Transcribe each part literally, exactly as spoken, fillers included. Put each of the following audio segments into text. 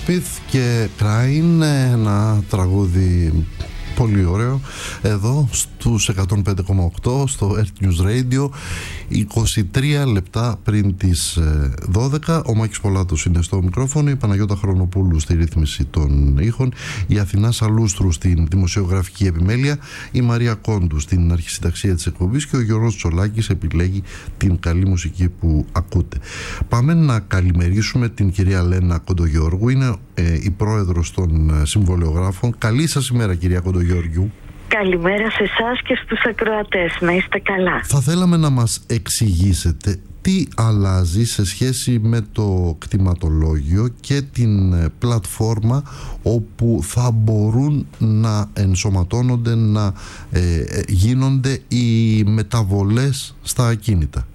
Smith και Crying, ένα τραγούδι πολύ ωραίο εδώ στους εκατόν πέντε κόμμα οκτώ στο Earth News Radio, είκοσι τρία λεπτά πριν τις δώδεκα. Ο Μάκης Πολάτος είναι στο μικρόφωνο, η Παναγιώτα Χρονοπούλου στη ρύθμιση των ήχων, η Αθηνά Σαλούστρου στην δημοσιογραφική επιμέλεια, η Μαρία Κόντου στην αρχισυνταξία της εκπομπής και ο Γιώργος Τσολάκης επιλέγει την καλή μουσική που ακούτε. Πάμε να καλημερίσουμε την κυρία Λένα Κοντογιώργου, είναι ε, η πρόεδρος των συμβολιογράφων. Καλή σας ημέρα, κυρία Κοντογιώργου. Καλημέρα σε εσάς και στους ακροατές, να είστε καλά. Θα θέλαμε να μας εξηγήσετε τι αλλάζει σε σχέση με το κτηματολόγιο και την πλατφόρμα όπου θα μπορούν να ενσωματώνονται, να ε, γίνονται οι μεταβολές στα ακίνητα.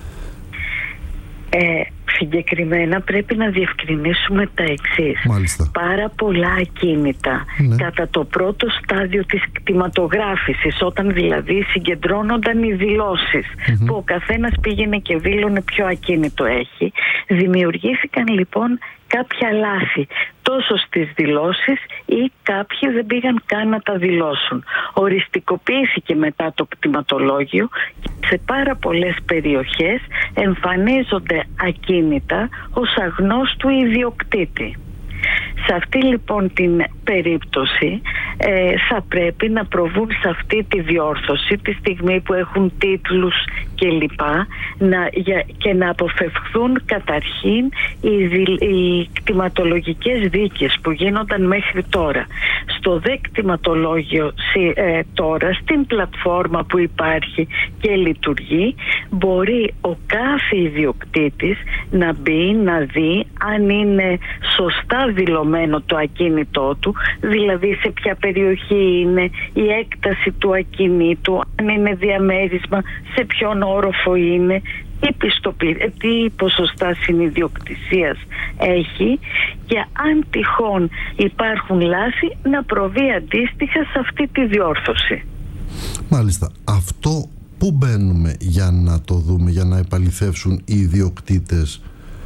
Ε, συγκεκριμένα πρέπει να διευκρινίσουμε τα εξής. Μάλιστα. Πάρα πολλά ακίνητα, ναι, κατά το πρώτο στάδιο της κτηματογράφησης, όταν δηλαδή συγκεντρώνονταν οι δηλώσεις, mm-hmm. που ο καθένας πήγαινε και δήλωνε ποιο ακίνητο έχει, δημιουργήθηκαν λοιπόν κάποια λάθη τόσο στις δηλώσεις ή κάποιοι δεν πήγαν καν να τα δηλώσουν. Οριστικοποιήθηκε μετά το κτηματολόγιο και σε πάρα πολλές περιοχές εμφανίζονται ακίνητα ως αγνώστου ιδιοκτήτη. Σε αυτή λοιπόν την περίπτωση ε, θα πρέπει να προβούν σε αυτή τη διόρθωση τη στιγμή που έχουν τίτλους και λοιπά, να, για, και να αποφευχθούν καταρχήν οι, δι, οι κτηματολογικές δίκες που γίνονταν μέχρι τώρα. Στο δε κτηματολόγιο ε, τώρα, στην πλατφόρμα που υπάρχει και λειτουργεί, μπορεί ο κάθε ιδιοκτήτης να μπει, να δει αν είναι σωστά δηλωμένο το ακίνητό του, δηλαδή σε ποια περιοχή είναι, η έκταση του ακινήτου, αν είναι διαμέρισμα, σε ποιον όροφο είναι, τι, πιστοπι... τι ποσοστά συνειδιοκτησίας έχει και αν τυχόν υπάρχουν λάθη να προβεί αντίστοιχα σε αυτή τη διόρθωση. Μάλιστα. Αυτό που μπαίνουμε για να το δούμε, για να επαληθεύσουν οι ιδιοκτήτες?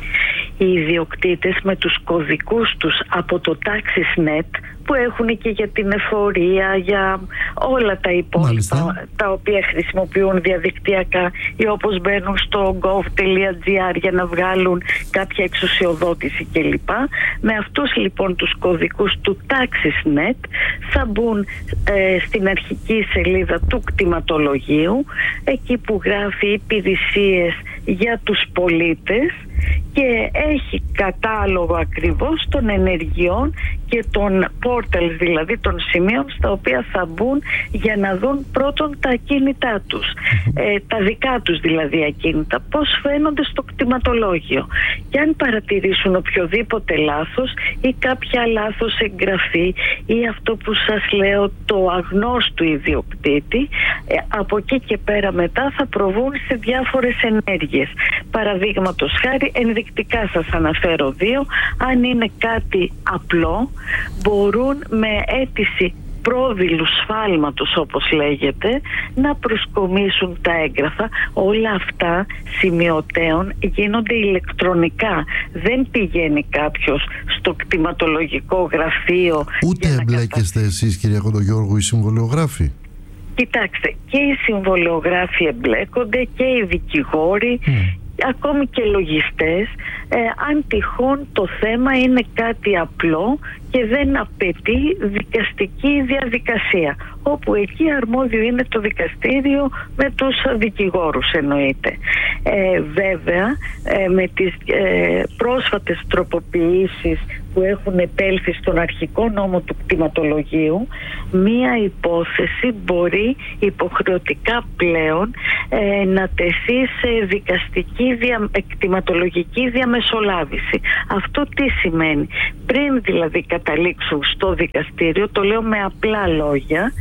Οι ιδιοκτήτες με τους κωδικούς τους από το TaxisNet που έχουν και για την εφορία, για όλα τα υπόλοιπα τα οποία χρησιμοποιούν διαδικτυακά ή όπως μπαίνουν στο gov.gr για να βγάλουν κάποια εξουσιοδότηση κλπ. Με αυτούς λοιπόν τους κωδικούς του TaxisNet θα μπουν ε, στην αρχική σελίδα του κτηματολογίου, εκεί που γράφει υπηρεσίες για τους πολίτες και έχει κατάλογο ακριβώς των ενεργειών και των portals, δηλαδή των σημείων στα οποία θα μπουν για να δουν πρώτον τα ακίνητά τους, ε, τα δικά τους δηλαδή ακίνητα, πώς φαίνονται στο κτηματολόγιο, και αν παρατηρήσουν οποιοδήποτε λάθος ή κάποια λάθος εγγραφή ή αυτό που σας λέω, το αγνώστου ιδιοκτήτη, ε, από εκεί και πέρα μετά θα προβούν σε διάφορες ενέργειες. Παραδείγματος χάρη, ενδεικτικά σας αναφέρω δύο. Αν είναι κάτι απλό, μπορούν με αίτηση πρόδειλου σφάλματος, όπως λέγεται, να προσκομίσουν τα έγγραφα. Όλα αυτά σημειωτέων γίνονται ηλεκτρονικά. Δεν πηγαίνει κάποιος στο κτηματολογικό γραφείο. Ούτε εμπλέκεστε κατα... εσείς, κυρία Κοντογιώργου, οι συμβολιογράφοι? Κοιτάξτε, και οι συμβολιογράφοι εμπλέκονται και οι δικηγόροι, mm. ακόμη και λογιστές, ε, αν τυχόν το θέμα είναι κάτι απλό και δεν απαιτεί δικαστική διαδικασία, όπου εκεί αρμόδιο είναι το δικαστήριο με τους δικηγόρους εννοείται. Ε, βέβαια ε, με τις ε, πρόσφατες τροποποιήσεις που έχουν επέλθει στον αρχικό νόμο του κτηματολογίου, μία υπόθεση μπορεί υποχρεωτικά πλέον ε, να τεθεί σε δικαστική δια, κτηματολογική διαμεσολάβηση. Αυτό τι σημαίνει? Πριν δηλαδή καταλήξουν στο δικαστήριο, το λέω με απλά λόγια,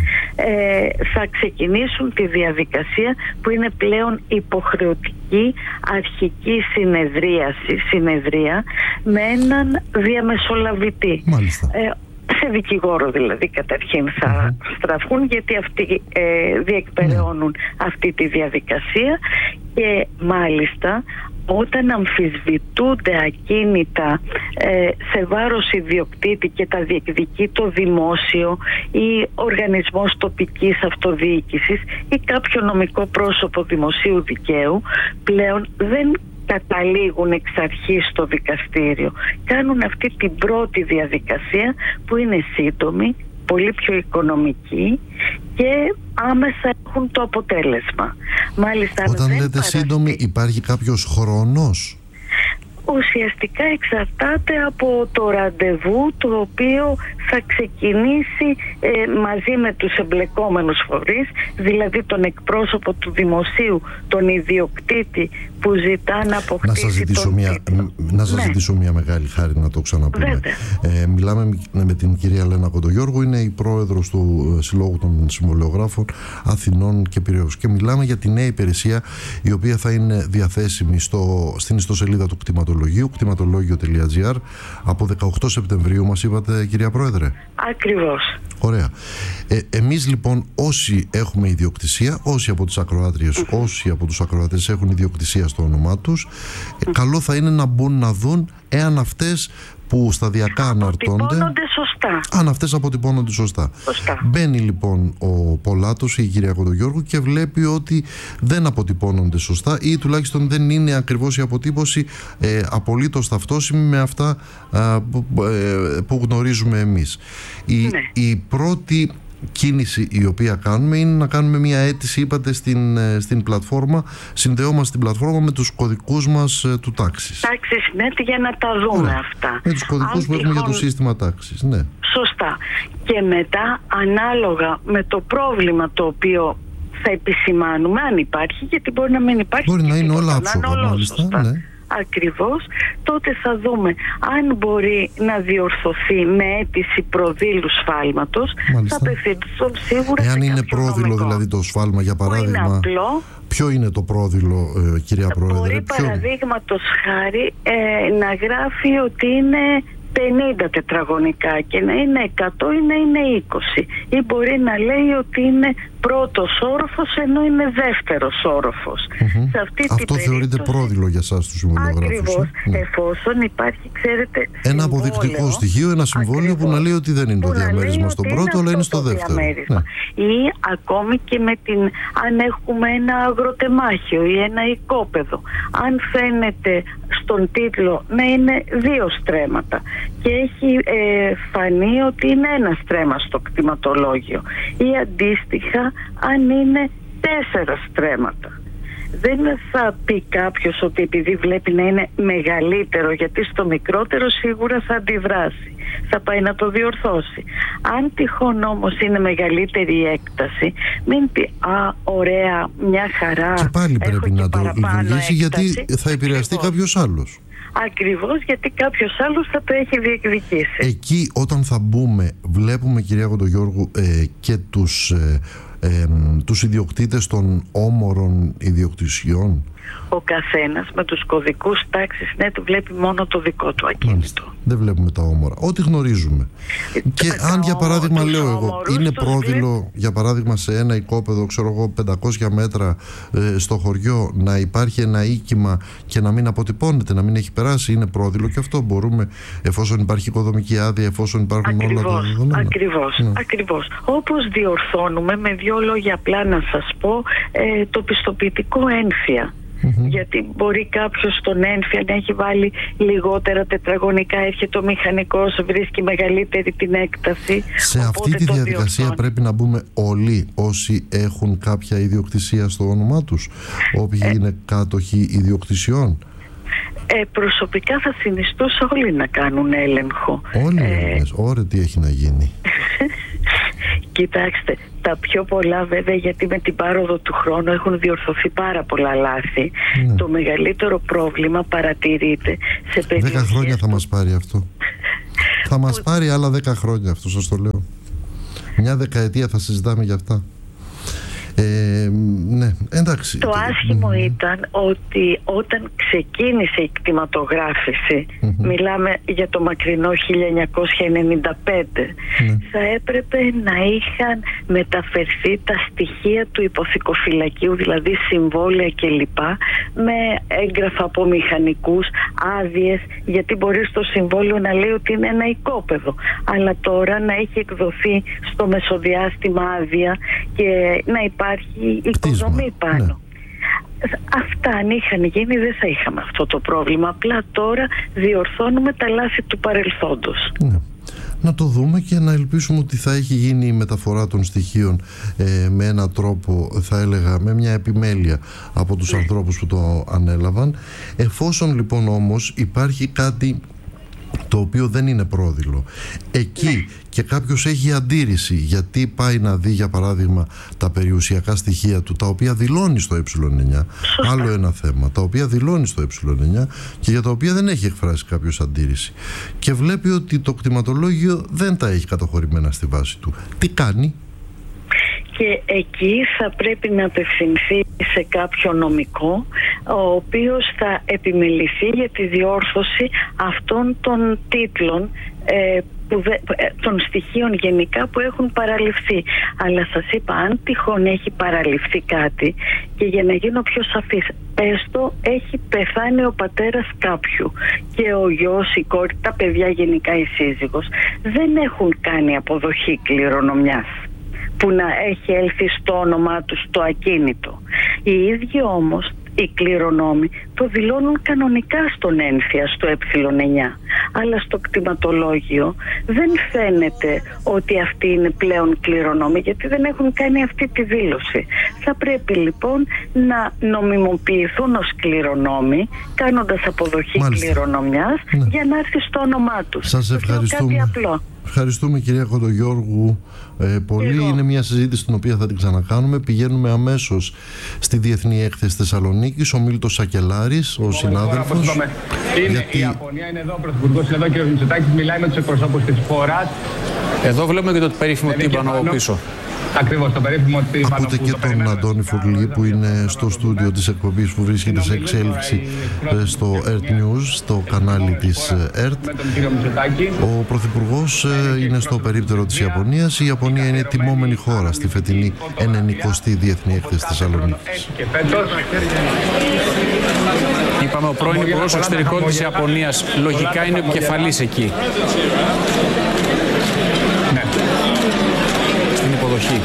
ε, θα ξεκινήσουν τη διαδικασία που είναι πλέον υποχρεωτική αρχική συνεδρίαση, συνεδρία με έναν διαμεσολαβητή. Ε, σε δικηγόρο δηλαδή καταρχήν θα mm-hmm. στραφούν, γιατί αυτοί ε, διεκπεραιώνουν mm. αυτή τη διαδικασία, και μάλιστα όταν αμφισβητούνται ακίνητα ε, σε βάρος ιδιοκτήτη και τα διεκδικεί το δημόσιο ή οργανισμός τοπικής αυτοδιοίκησης ή κάποιο νομικό πρόσωπο δημοσίου δικαίου, πλέον δεν καταλήγουν εξ αρχής στο δικαστήριο. Κάνουν αυτή την πρώτη διαδικασία που είναι σύντομη, πολύ πιο οικονομική και άμεσα έχουν το αποτέλεσμα. Μάλιστα, όταν λέτε παραστεί... σύντομη, υπάρχει κάποιος χρόνος? Ουσιαστικά εξαρτάται από το ραντεβού το οποίο θα ξεκινήσει ε, μαζί με τους εμπλεκόμενους φορείς, δηλαδή τον εκπρόσωπο του δημοσίου, τον ιδιοκτήτη που ζητά να αποκτήσει να σας ζητήσω τον μια, τίτλο. Να σας ναι. ζητήσω μια μεγάλη χάρη να το ξαναπούμε. Ε, μιλάμε με την κυρία Λένα Κοντογιώργου, είναι η πρόεδρος του Συλλόγου των Συμβολιογράφων Αθηνών και Πειραιώς, και μιλάμε για τη νέα υπηρεσία η οποία θα είναι διαθέσιμη στο, στην ιστοσελίδα του κτηματολογίου, κτηματολόγιο τελεία τζι άρ, από δεκαοκτώ Σεπτεμβρίου, μας είπατε, κυρία Πρόεδρε? Ακριβώς. Ωραία. Ε, εμείς λοιπόν, όσοι έχουμε ιδιοκτησία, όσοι από τις ακροάτριες, mm-hmm. όσοι από τους ακροατές έχουν ιδιοκτησία στο όνομά τους, ε, καλό θα είναι να μπουν να δουν εάν αυτές που σταδιακά αναρτώνται, αποτυπώνονται σωστά. Αν αυτές αποτυπώνονται σωστά. σωστά. Μπαίνει λοιπόν ο πωλάτος, η κυρία Κοντογιώργου, και βλέπει ότι δεν αποτυπώνονται σωστά ή τουλάχιστον δεν είναι ακριβώς η αποτύπωση ε, απολύτως ταυτόσιμη με αυτά ε, που, ε, που γνωρίζουμε εμείς. Η, ναι. η πρώτη κίνηση η οποία κάνουμε είναι να κάνουμε μια αίτηση, είπατε, στην, στην πλατφόρμα. Συνδεόμαστε στην πλατφόρμα με τους κωδικούς μας ε, του τάξης. Τάξης, ναι, για να τα δούμε. Ωραία. Αυτά. Με τους κωδικούς που έχουμε για το σύστημα τάξης, ναι. Σωστά. Και μετά, ανάλογα με το πρόβλημα το οποίο θα επισημάνουμε, αν υπάρχει, γιατί μπορεί να μην υπάρχει. Μπορεί να είναι όλα άψογα, μάλιστα, ναι. Ακριβώς, τότε θα δούμε αν μπορεί να διορθωθεί με αίτηση προδήλου σφάλματος. Μάλιστα. Θα απευθυνθούν σίγουρα. Εάν είναι πρόδειλο νομικό, δηλαδή το σφάλμα, για παράδειγμα, είναι απλό, ποιο είναι το πρόδειλο, ε, κυρία Πρόεδρε? Μπορεί ποιο... παραδείγματος χάρη ε, να γράφει ότι είναι πενήντα τετραγωνικά και να είναι εκατό ή να είναι είκοσι, ή μπορεί να λέει ότι είναι πρώτος όροφος ενώ είναι δεύτερος όροφος. Mm-hmm. Σε αυτή την Αυτό περίπτωση θεωρείται πρόδειλο για εσάς τους συμβολιογράφους? Ακριβώς, ε? εφόσον υπάρχει, ξέρετε, ένα συμβόλαιο, αποδεικτικό στοιχείο, ένα συμβόλαιο που να λέει ότι δεν είναι το διαμέρισμα στον πρώτο, αλλά είναι στο δεύτερο. Ναι. Ή ακόμη και με την, αν έχουμε ένα αγροτεμάχιο ή ένα οικόπεδο, αν φαίνεται στον τίτλο να είναι δύο στρέμματα και έχει ε, φανεί ότι είναι ένα στρέμμα στο κτηματολόγιο, ή αντίστοιχα αν είναι τέσσερα στρέμματα. Δεν θα πει κάποιος ότι επειδή βλέπει να είναι μεγαλύτερο, γιατί στο μικρότερο σίγουρα θα αντιδράσει, θα πάει να το διορθώσει. Αν τυχόν όμως είναι μεγαλύτερη η έκταση, μην πει «Α, ωραία, μια χαρά». Και πάλι πρέπει να το λειτουργήσει, γιατί θα επηρεαστεί κάποιος άλλος. Ακριβώς, γιατί κάποιος άλλος θα το έχει διεκδικήσει. Εκεί όταν θα μπούμε, βλέπουμε, κυρία Κοντογιώργου, ε, και τους, ε, ε, τους ιδιοκτήτες των όμορων ιδιοκτησιών. Ο καθένας με τους κωδικούς τάξης, ναι, του βλέπει μόνο το δικό του ακίνητο. Δεν βλέπουμε τα όμορα. Ό,τι γνωρίζουμε. Και τα αν για παράδειγμα, λέω εγώ, είναι πρόδειλο, βλέ... για παράδειγμα, σε ένα οικόπεδο, ξέρω εγώ, πεντακόσια μέτρα ε, στο χωριό, να υπάρχει ένα οίκημα και να μην αποτυπώνεται, να μην έχει περάσει, είναι πρόδειλο και αυτό. Μπορούμε, εφόσον υπάρχει οικοδομική άδεια, εφόσον υπάρχουν ακριβώς, όλα τα δεδομένα. Ακριβώς, ναι. ακριβώς. Όπως διορθώνουμε, με δύο λόγια απλά να σας πω, ε, το πιστοποιητικό ένφια. Mm-hmm. Γιατί μπορεί κάποιος στον ένφια να έχει βάλει λιγότερα τετραγωνικά, έρχεται ο μηχανικός, βρίσκει μεγαλύτερη την έκταση. Σε αυτή τη διαδικασία διορθώνει. Πρέπει να μπούμε όλοι όσοι έχουν κάποια ιδιοκτησία στο όνομά τους, όποιοι ε, είναι κάτοχοι ιδιοκτησιών. Ε, προσωπικά θα συνιστούσα όλοι να κάνουν έλεγχο. Όλοι, ε, ωραία, τι έχει να γίνει. Κοιτάξτε, τα πιο πολλά βέβαια, γιατί με την πάροδο του χρόνου έχουν διορθωθεί πάρα πολλά λάθη. Ναι. Το μεγαλύτερο πρόβλημα παρατηρείται σε περιοχές... Δέκα χρόνια θα μας πάρει αυτό. Θα μας πάρει άλλα δέκα χρόνια αυτό, σας το λέω. Μια δεκαετία θα συζητάμε για αυτά. Ε, ναι, εντάξει. Το άσχημο mm-hmm. ήταν ότι όταν ξεκίνησε η κτηματογράφηση, mm-hmm. μιλάμε για το μακρινό χίλια εννιακόσια ενενήντα πέντε, mm-hmm. θα έπρεπε να είχαν μεταφερθεί τα στοιχεία του υποθηκοφυλακίου, δηλαδή συμβόλαια κλπ, με έγγραφα από μηχανικούς, άδειες, γιατί μπορεί στο συμβόλαιο να λέει ότι είναι ένα οικόπεδο, αλλά τώρα να έχει εκδοθεί στο μεσοδιάστημα άδεια και να υπάρχει οικοδομή πάνω. Ναι. Αυτά αν είχαν γίνει δεν θα είχαμε αυτό το πρόβλημα. Απλά τώρα διορθώνουμε τα λάθη του παρελθόντος. Ναι. Να το δούμε και να ελπίσουμε ότι θα έχει γίνει η μεταφορά των στοιχείων ε, με έναν τρόπο, θα έλεγα, με μια επιμέλεια από τους ναι. ανθρώπους που το ανέλαβαν. Εφόσον λοιπόν όμως υπάρχει κάτι το οποίο δεν είναι πρόδειλο εκεί, ναι. και κάποιος έχει αντίρρηση γιατί πάει να δει για παράδειγμα τα περιουσιακά στοιχεία του, τα οποία δηλώνει στο ε εννιά, άλλο ένα θέμα, τα οποία δηλώνει στο ε εννιά και για τα οποία δεν έχει εκφράσει κάποιος αντίρρηση, και βλέπει ότι το κτηματολόγιο δεν τα έχει καταχωρημένα στη βάση του, τι κάνει? Και εκεί θα πρέπει να απευθυνθεί σε κάποιο νομικό, ο οποίος θα επιμεληθεί για τη διόρθωση αυτών των τίτλων, ε, που δε, των στοιχείων γενικά που έχουν παραληφθεί. Αλλά σας είπα, αν τυχόν έχει παραληφθεί κάτι, και για να γίνω πιο σαφής, πες το, έχει πεθάνει ο πατέρας κάποιου και ο γιος, η κόρη, τα παιδιά γενικά, η σύζυγος, δεν έχουν κάνει αποδοχή κληρονομιάς που να έχει έλθει στο όνομά τους το ακίνητο. Οι ίδιοι όμως οι κληρονόμοι το δηλώνουν κανονικά στον ένθια, στο ε εννιά, αλλά στο κτηματολόγιο δεν φαίνεται ότι αυτοί είναι πλέον κληρονόμοι, γιατί δεν έχουν κάνει αυτή τη δήλωση. Θα πρέπει λοιπόν να νομιμοποιηθούν ως κληρονόμοι, κάνοντας αποδοχή Μάλιστα. κληρονομιάς, ναι. για να έρθει στο όνομά τους. Σας ευχαριστούμε. Κάτι απλό. Ευχαριστούμε κυρία Κοντογιώργου ε, πολύ. Εγώ. Είναι μια συζήτηση την οποία θα την ξανακάνουμε. Πηγαίνουμε αμέσως στη Διεθνή Έκθεση Θεσσαλονίκης. Ο Μίλτος Σακελάρης, ο συνάδελφος. Είναι γιατί... η Ιαπωνία είναι εδώ, ο Πρωθυπουργός είναι εδώ και ο Μητσοτάκης μιλάει με τους εκπροσώπους της χώρας. Εδώ βλέπουμε και το περίφημο τύμπανο από πίσω. Ακριβώς, το περίφημο τύμπανο. Ακούτε και τον Αντώνη Φογλή που είναι στο στούντιο της εκπομπής που βρίσκεται σε εξέλιξη στο Earth News, στο κανάλι της Earth. Ο Πρωθυπουργός είναι στο περίπτερο της Ιαπωνίας. Η Ιαπωνία είναι τιμόμενη χώρα στη φετινή ενενηκοστή Διεθνή Έκθεση Θεσσαλονίκης. Είπαμε, ο πρώην Υπουργός Εξωτερικών της Ιαπωνίας λογικά είναι επικεφαλής εκεί. Ναι. Στην υποδοχή.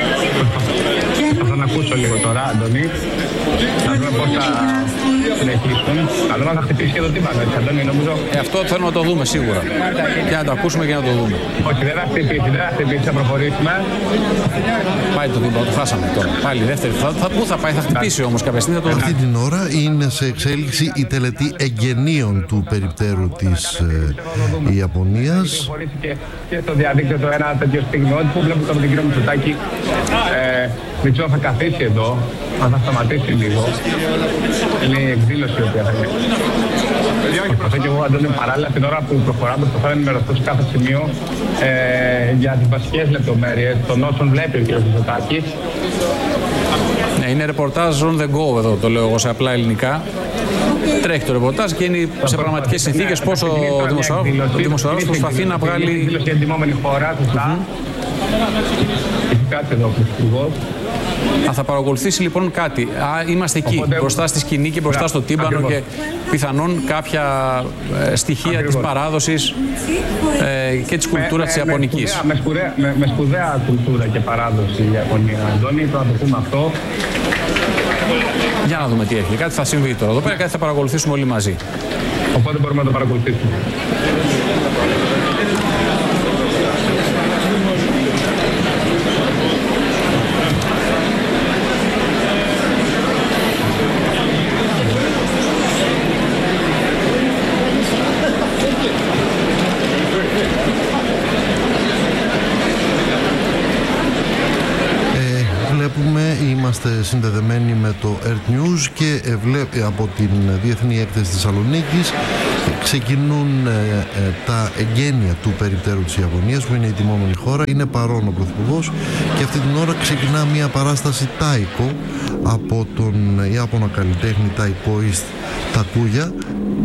Θα να ακούσω λίγο τώρα, Αντώνη. Να δούμε πώς θα συνεχίσουν. Θα δούμε να χτυπήσει και το τύμπανο, έτσι, Αντώνη, νομίζω. Ε, αυτό θέλουμε να το δούμε σίγουρα. Και να το ακούσουμε και να το δούμε. Όχι, δεν θα χτυπήσει, δεν θα χτυπήσει, θα προχωρήσουμε. Πάει το τύμπανο, το χάσαμε τώρα. Πάλι δεύτερη. Θα, θα, πού θα πάει, θα χτυπήσει όμως κάποια στιγμή. Θα το... Αυτή την ώρα είναι σε εξέλιξη η τελετή εγγενείων του περιπτέρου της ε, Ιαπωνίας. Και στο διαδίκτυο το ένα τέτοιο στιγμιότυπο βλέπω τον κύριο Μητσοτάκη. Ε, δεν ξέρω αν θα καθίσει εδώ, αν θα σταματήσει λίγο. Είναι η εκδήλωση η οποία θα γίνει. Προσπαθώ και εγώ, Αντώνη, παράλληλα την ώρα που προχωράμε, προσπαθώ να ενημερωθώ σε κάθε σημείο ε, για τις βασικές λεπτομέρειες των όσων βλέπει ο κ. Μητσοτάκης. Ναι, είναι ρεπορτάζ on the go εδώ, το λέω εγώ σε απλά ελληνικά. Τρέχει το ρεπορτάζ και είναι σε πραγματικές συνθήκες πόσο ο δημοσιογράφος προσπαθεί να βγάλει... Είναι εκδήλωση για τιμόμενη χώρα, σωστά. Έχει κάτι εδώ ο Πρωθυπουργός. Θα παρακολουθήσει λοιπόν κάτι. Α, είμαστε εκεί, οπότε, μπροστά στη σκηνή και μπροστά στο τύμπανο ακριβώς. Και πιθανόν κάποια ε, στοιχεία ακριβώς. Της παράδοσης ε, και της κουλτούρας της Ιαπωνικής. Με σπουδαία, με, με σπουδαία κουλτούρα και παράδοση η Ιαπωνία, Αντώνη, το να το πούμε αυτό. Για να δούμε τι έχει. Κάτι θα συμβεί τώρα εδώ πέρα, κάτι θα παρακολουθήσουμε όλοι μαζί. Οπότε μπορούμε να το παρακολουθήσουμε. Είμαστε συνδεδεμένοι με το Earth News και από την Διεθνή Έκθεση Θεσσαλονίκης Ξεκινούν ε, ε, τα εγγένεια του περιπτέρου της Ιαπωνίας, που είναι η τιμόμενη χώρα. Είναι παρόν ο Πρωθυπουργός και αυτή την ώρα ξεκινά μια παράσταση τάικο από τον Ιάπωνα καλλιτέχνη Taikoist Takuya,